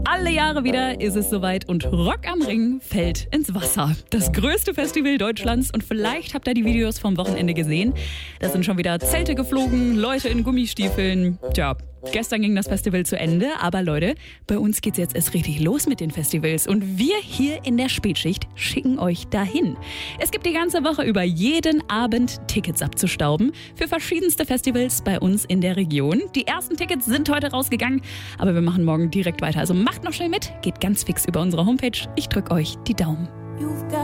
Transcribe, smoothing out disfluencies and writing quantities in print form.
alle Jahre wieder ist es soweit und Rock am Ring fällt ins Wasser. Das größte Festival Deutschlands und vielleicht habt ihr die Videos vom Wochenende gesehen. Da sind schon wieder Zelte geflogen, Leute in Gummistiefeln. Tja, gestern ging das Festival zu Ende, aber Leute, bei uns geht's jetzt erst richtig los mit den Festivals und wir hier in der Spätschicht schicken euch dahin. Es gibt die ganze Woche über jeden Abend Tickets abzustauben für verschiedenste Festivals bei uns in der Region. Die ersten Tickets sind heute rausgegangen, aber wir machen morgen direkt weiter. Also macht noch schnell mit, geht ganz fix über unsere Homepage. Ich drücke euch die Daumen.